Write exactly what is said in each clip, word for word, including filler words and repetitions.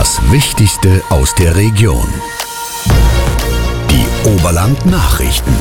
Das Wichtigste aus der Region. Die Oberland-Nachrichten.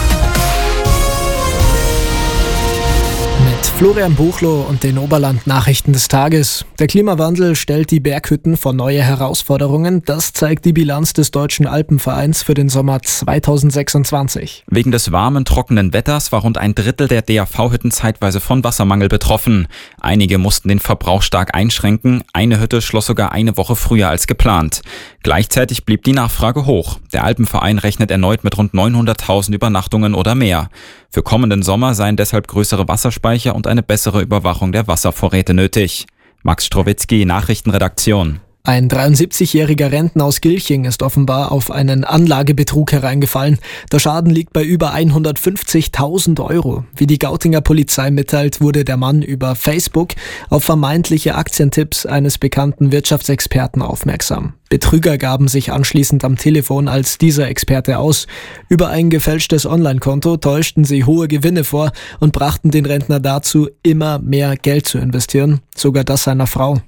Mit Florian Buchloh und den Oberland-Nachrichten des Tages. Der Klimawandel stellt die Berghütten vor neue Herausforderungen. Das zeigt die Bilanz des Deutschen Alpenvereins für den Sommer zweitausendsechsundzwanzig. Wegen des warmen, trockenen Wetters war rund ein Drittel der D A V-Hütten zeitweise von Wassermangel betroffen. Einige mussten den Verbrauch stark einschränken. Eine Hütte schloss sogar eine Woche früher als geplant. Gleichzeitig blieb die Nachfrage hoch. Der Alpenverein rechnet erneut mit rund neunhunderttausend Übernachtungen oder mehr. Für kommenden Sommer seien deshalb größere Wasserspeicher und eine bessere Überwachung der Wasservorräte nötig. Max Strowitzki, Nachrichtenredaktion. Ein dreiundsiebzigjähriger Rentner aus Gilching ist offenbar auf einen Anlagebetrug hereingefallen. Der Schaden liegt bei über hundertfünfzigtausend Euro. Wie die Gautinger Polizei mitteilt, wurde der Mann über Facebook auf vermeintliche Aktientipps eines bekannten Wirtschaftsexperten aufmerksam. Betrüger gaben sich anschließend am Telefon als dieser Experte aus. Über ein gefälschtes Online-Konto täuschten sie hohe Gewinne vor und brachten den Rentner dazu, immer mehr Geld zu investieren, sogar das seiner Frau.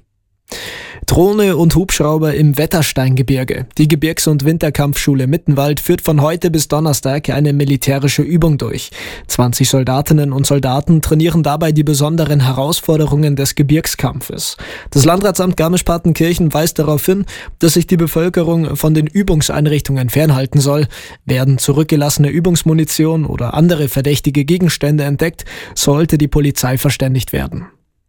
Drohne und Hubschrauber im Wettersteingebirge. Die Gebirgs- und Winterkampfschule Mittenwald führt von heute bis Donnerstag eine militärische Übung durch. zwanzig Soldatinnen und Soldaten trainieren dabei die besonderen Herausforderungen des Gebirgskampfes. Das Landratsamt Garmisch-Partenkirchen weist darauf hin, dass sich die Bevölkerung von den Übungseinrichtungen fernhalten soll. Werden zurückgelassene Übungsmunition oder andere verdächtige Gegenstände entdeckt, sollte die Polizei verständigt werden.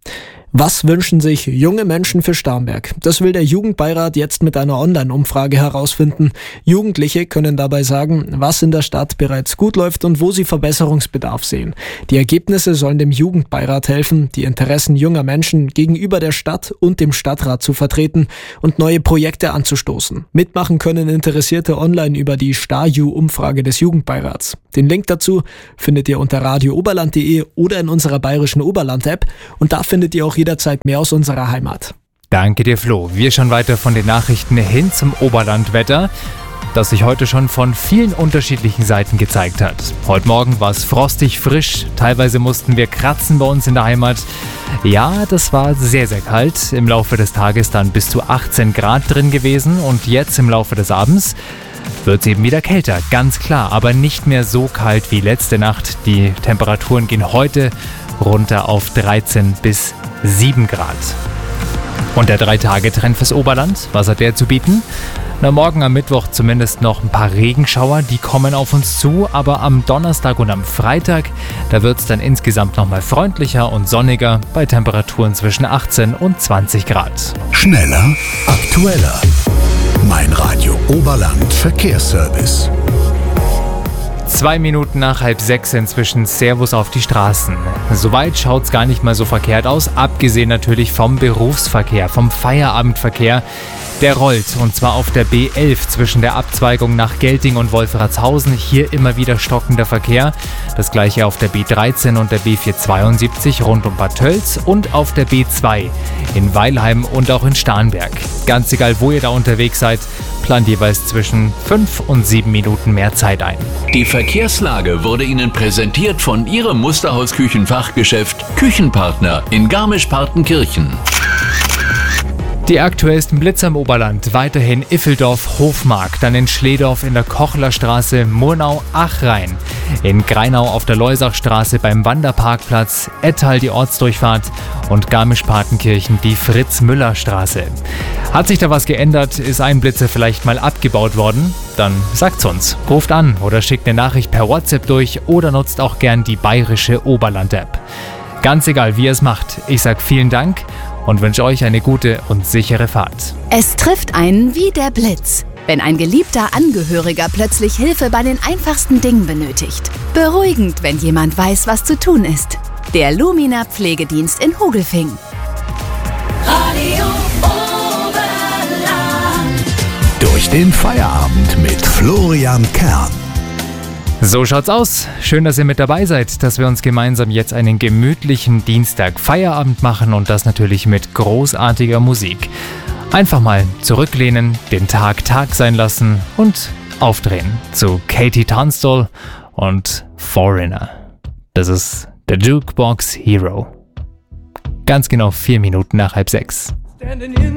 Was wünschen sich junge Menschen für Starnberg? Das will der Jugendbeirat jetzt mit einer Online-Umfrage herausfinden. Jugendliche können dabei sagen, was in der Stadt bereits gut läuft und wo sie Verbesserungsbedarf sehen. Die Ergebnisse sollen dem Jugendbeirat helfen, die Interessen junger Menschen gegenüber der Stadt und dem Stadtrat zu vertreten und neue Projekte anzustoßen. Mitmachen können Interessierte online über die StarJu-Umfrage des Jugendbeirats. Den Link dazu findet ihr unter radio oberland punkt de oder in unserer bayerischen Oberland-App und da findet ihr auch jederzeit mehr aus unserer Heimat. Danke dir, Flo. Wir schauen weiter von den Nachrichten hin zum Oberlandwetter, das sich heute schon von vielen unterschiedlichen Seiten gezeigt hat. Heute Morgen war es frostig frisch, teilweise mussten wir kratzen bei uns in der Heimat. Ja, das war sehr, sehr kalt. Im Laufe des Tages dann bis zu achtzehn Grad drin gewesen und jetzt im Laufe des Abends wird es eben wieder kälter, ganz klar, aber nicht mehr so kalt wie letzte Nacht. Die Temperaturen gehen heute runter auf dreizehn bis sieben Grad. Und der drei-Tage-Trend fürs Oberland, was hat der zu bieten? Na, morgen am Mittwoch zumindest noch ein paar Regenschauer, die kommen auf uns zu, aber am Donnerstag und am Freitag, da wird es dann insgesamt nochmal freundlicher und sonniger bei Temperaturen zwischen achtzehn und zwanzig Grad. Schneller, aktueller. Mein Radio Oberland Verkehrsservice. Zwei Minuten nach halb sechs inzwischen. Servus auf die Straßen. Soweit schaut's gar nicht mal so verkehrt aus, abgesehen natürlich vom Berufsverkehr, vom Feierabendverkehr. Der rollt, und zwar auf der B elf zwischen der Abzweigung nach Gelting und Wolfratshausen. Hier immer wieder stockender Verkehr. Das gleiche auf der B dreizehn und der B vierhundertzweiundsiebzig rund um Bad Tölz und auf der B zwei in Weilheim und auch in Starnberg. Ganz egal, wo ihr da unterwegs seid, plant jeweils zwischen fünf und sieben Minuten mehr Zeit ein. Die Verkehrslage wurde Ihnen präsentiert von Ihrem Musterhaus-Küchenfachgeschäft Küchenpartner in Garmisch-Partenkirchen. Die aktuellsten Blitzer im Oberland, weiterhin Iffeldorf, Hofmark, dann in Schledorf in der Kochlerstraße, Murnau, Achrhein, in Greinau auf der Leusachstraße beim Wanderparkplatz, Ettal die Ortsdurchfahrt und Garmisch-Partenkirchen die Fritz-Müller-Straße. Hat sich da was geändert? Ist ein Blitzer vielleicht mal abgebaut worden? Dann sagt's uns. Ruft an oder schickt eine Nachricht per WhatsApp durch oder nutzt auch gern die bayerische Oberland-App. Ganz egal, wie ihr es macht, ich sag vielen Dank und wünsche euch eine gute und sichere Fahrt. Es trifft einen wie der Blitz, wenn ein geliebter Angehöriger plötzlich Hilfe bei den einfachsten Dingen benötigt. Beruhigend, wenn jemand weiß, was zu tun ist. Der Lumina Pflegedienst in Hogelfing. Radio Oberland. Durch den Feierabend mit Florian Kern. So schaut's aus. Schön, dass ihr mit dabei seid, dass wir uns gemeinsam jetzt einen gemütlichen Dienstag Feierabend machen und das natürlich mit großartiger Musik. Einfach mal zurücklehnen, den Tag Tag sein lassen und aufdrehen zu Katie Tunstall und Foreigner. Das ist der Jukebox Hero. Ganz genau vier Minuten nach halb sechs.